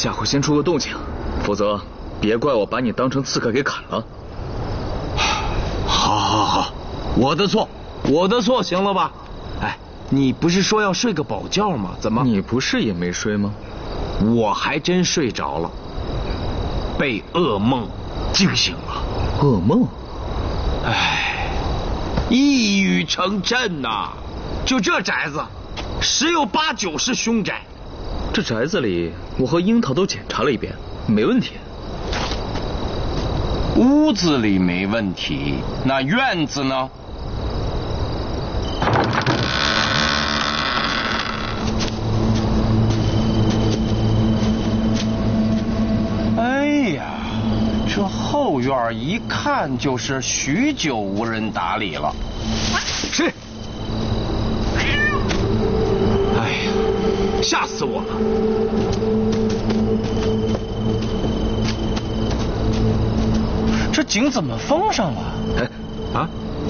下回先出个动静，否则别怪我把你当成刺客给砍了。 好，我的错，行了吧？哎，你不是说要睡个饱觉吗？怎么？ 你不是也没睡吗？ 我还真睡着了，被噩梦惊醒了。 噩梦？ 哎，一语成谶呐！就这宅子，10有8、9是凶宅。 这宅子里，我和樱桃都检查了一遍，没问题。 屋子里没问题，那院子呢？哎呀，这后院一看就是许久无人打理了。 谁？哎呀，吓死我了！ 这井怎么封上了？ 哎，啊，